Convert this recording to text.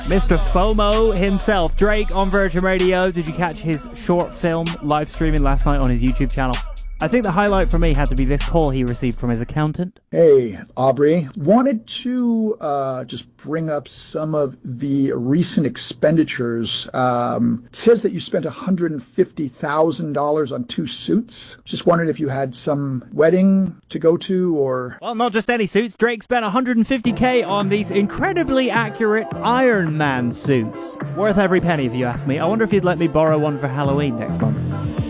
Mr. FOMO himself, Drake on Virgin Radio. Did you catch his short film live streaming last night on his YouTube channel? I think the highlight for me had to be this call he received from his accountant. Hey, Aubrey. Wanted to just bring up some of the recent expenditures. It says that you spent $150,000 on 2 suits. Just wondered if you had some wedding to go to or... Well, not just any suits. Drake spent $150K on these incredibly accurate Iron Man suits. Worth every penny if you ask me. I wonder if he'd let me borrow one for Halloween next month.